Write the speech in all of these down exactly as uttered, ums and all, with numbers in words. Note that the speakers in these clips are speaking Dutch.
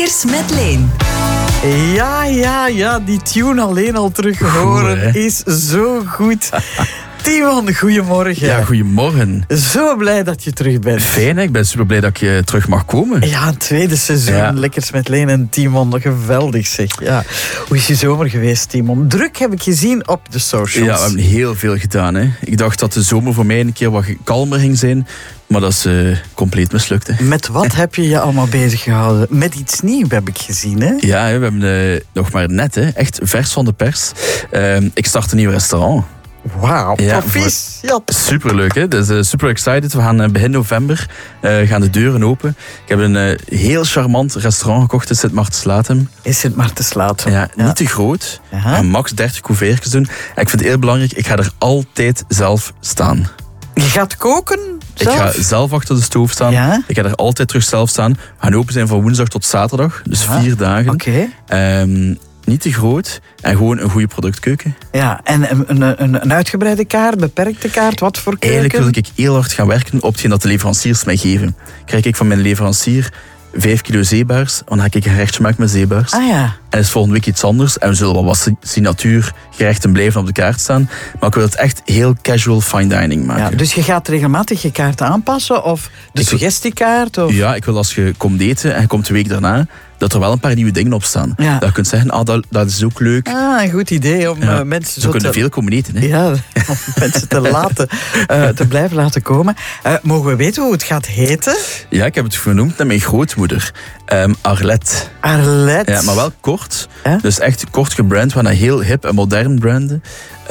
Lekkers met Leen. Ja, ja, ja, die tune alleen al terug horen Goed, is zo goed. Timon, goedemorgen. Ja, goedemorgen. Zo blij dat je terug bent. Fijn, hè? Ik ben super blij dat ik uh, terug mag komen. Ja, het tweede seizoen. Ja. Lekkers met Leen en Timon. Geweldig zeg. Ja. Hoe is je zomer geweest, Timon? Druk heb ik gezien op de socials. Ja, we hebben heel veel gedaan. Hè. Ik dacht dat de zomer voor mij een keer wat kalmer ging zijn. Maar dat is uh, compleet mislukt. Hè. Met wat heb je je allemaal bezig gehouden? Met iets nieuws heb ik gezien, hè? Ja, hè, we hebben uh, nog maar net, hè, echt vers van de pers. Uh, ik start een nieuw restaurant. Wauw, Ja, proficiat. Superleuk, hè? Dus, uh, super excited. We gaan uh, begin november uh, gaan de deuren open. Ik heb een uh, heel charmant restaurant gekocht in Sint-Maartenslatem. In Sint-Maartenslatem. Ja, niet te groot. Ja. We gaan max dertig couvertjes doen. En ik vind het heel belangrijk, ik ga er altijd zelf staan. Je gaat koken zelf? Ik ga zelf achter de stoof staan. Ja? Ik ga er altijd terug zelf staan. We gaan open zijn van woensdag tot zaterdag. Dus Ja. vier dagen. Oké. Okay. Um, niet te groot. En gewoon een goede productkeuken. Ja, en een, een, een uitgebreide kaart, beperkte kaart, wat voor keuken? Eigenlijk wil ik heel hard gaan werken op hetgeen dat de leveranciers mij geven. Krijg ik van mijn leverancier vijf kilo zeebaars, dan ga ik een gerechtje maken met zeebaars. Ah ja. En dat is volgende week iets anders. En we zullen wel wat signatuurgerechten blijven op de kaart staan. Maar ik wil het echt heel casual fine dining maken. Ja, dus je gaat regelmatig je kaart aanpassen? Of de Ik wil- suggestiekaart? Of... Ja, ik wil als je komt eten en je komt de week daarna, dat er wel een paar nieuwe dingen op staan. Ja. Dat je kunt zeggen, ah, dat, dat is ook leuk. Ah, een goed idee om Ja. uh, mensen Zo zo kunnen te... veel komen eten. Hè? Ja, om mensen te laten, uh, te blijven laten komen. Uh, mogen we weten hoe het gaat heten? Ja, ik heb het vernoemd naar mijn grootmoeder. Um, Arlette. Arlette. Ja, maar wel kort. Ja? Dus echt kort gebrand. We gaan heel hip en modern branden.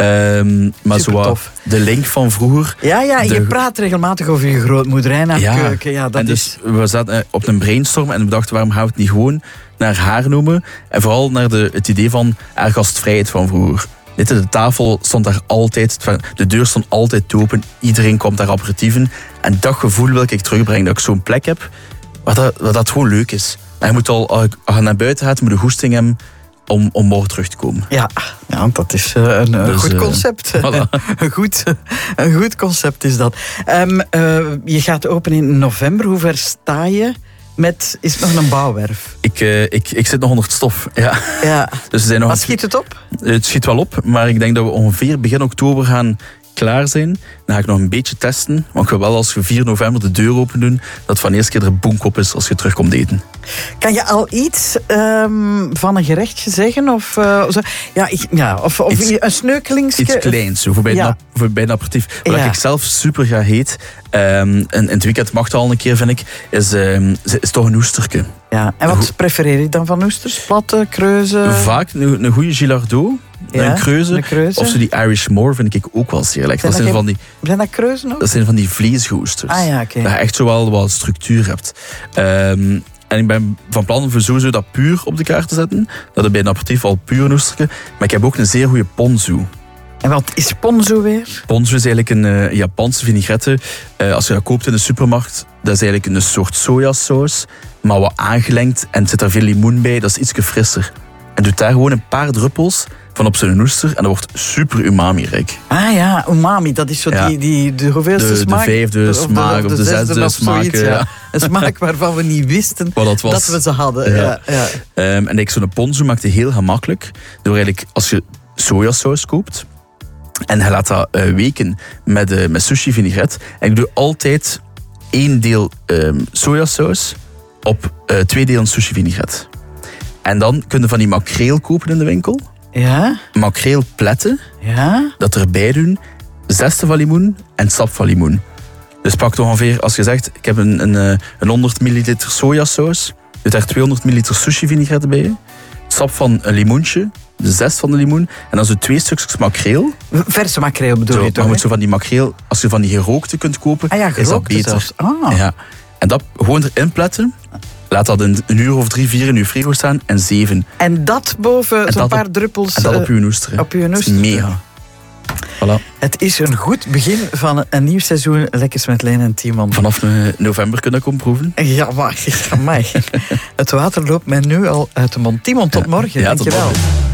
Um, maar zo wat Supertof. de link van vroeger. Ja, ja, je de- praat regelmatig over je grootmoeder en haar Ja. keuken. Ja, dat en is... dus we zaten op een brainstorm en we dachten, waarom gaan we het niet gewoon naar haar noemen? En vooral naar de, het idee van haar gastvrijheid van vroeger. Weet je, de tafel stond daar altijd, de deur stond altijd open. Iedereen kwam daar aperitieven. En dat gevoel wil ik terugbrengen, dat ik zo'n plek heb waar dat, waar dat gewoon leuk is. En je moet al, als je naar buiten gaat, moet je goesting hebben om, om morgen terug te komen. Ja, ja, dat is uh, een, een Dus, goed uh, concept. voilà. een, goed, een goed concept is dat. Um, uh, je gaat open in november. Hoe ver sta je? Met, is het nog een bouwwerf? Ik, uh, ik, ik zit nog onder het stof. Ja. Ja. Dus we zijn nog Wat een- schiet het op? Het schiet wel op, maar ik denk dat we ongeveer begin oktober gaan klaar zijn. Dan ga ik nog een beetje testen. Want ik wil wel als we vier november de deur open doen, dat van de eerste keer er een boomkop is als je terugkomt eten. Kan je al iets um, van een gerechtje zeggen? Of, uh, zo? Ja, ik, ja, of, of Iets- een sneukelingske? Iets kleins, zo voor bij, Ja. een, ap- voor bij een aperitief. Wat Ja. ik zelf super graag eet, um, en in het weekend mag het al een keer, vind ik, is, um, is toch een oesterke. Ja. En wat prefereer je dan van oesters? Platte, kreuze? Vaak een, een goede gilardot, Ja, een kreuze, een kreuze. of zo die Irish Moor vind ik ook wel zeer lekker. Zijn Dat dat zijn, van geen- die, Zijn dat kreuzen ook? dat zijn van die vleesgeoesters. Ah ja, oké. Dat je echt zo wel wat structuur hebt. Um, en ik ben van plan om sowieso dat puur op de kaart te zetten. Dat is bij een aperitief al puur een oesterke. Maar ik heb ook een zeer goede ponzu. En wat is ponzu weer? Ponzu is eigenlijk een uh, Japanse vinaigrette. Uh, als je dat koopt in de supermarkt, dat is eigenlijk een soort sojasaus. Maar wat aangelengd en er zit er veel limoen bij. Dat is iets frisser. En doet daar gewoon een paar druppels van op zijn oester. En dat wordt super umami-rijk. Ah ja, umami, dat is zo Ja. die, die, de hoeveelste De, de smaak? vijfde smaak of de, zesde of smaak. zoiets, uh, ja. Een smaak waarvan we niet wisten Wat dat was. dat we ze hadden. Ja. Ja. Ja. Um, en ik zo'n ponzu maakt het heel gemakkelijk. Door eigenlijk, als je sojasaus koopt, en je laat dat uh, weken met, uh, met sushi vinaigrette. En ik doe altijd één deel um, sojasaus op uh, twee delen sushi vinaigrette. En dan kun je van die makreel kopen in de winkel. Ja? Makreelpletten, Ja? dat erbij doen. Zeste van limoen en sap van limoen. Dus pak ongeveer, als je zegt, ik heb een, een, uh, een honderd milliliter sojasaus. Je daar tweehonderd milliliter sushi vinaigrette bij. Sap van een limoentje. De zest van de limoen. En dan zo twee stukjes makreel. Verse makreel bedoel Zo, je maar toch? je moet hè? zo van die makreel, als je van die gerookte kunt kopen, Ah ja, is dat gerookte beter. zelfs. Ah. Ja. En dat gewoon erin pletten. Laat dat een, een uur of drie, vier in je frigo staan en zeven. En dat boven En zo'n dat paar op- druppels. En dat eh, op je oester. hè. op uw Dat is oester. mega. Voilà. Het is een goed begin van een nieuw seizoen Lekkers met Leen en Timon. Vanaf eh, november kun je dat komen proeven. Ja, maar, amai. Het water loopt mij nu al uit de mond. Timon, tot morgen. Ja, tot Dankjewel. morgen.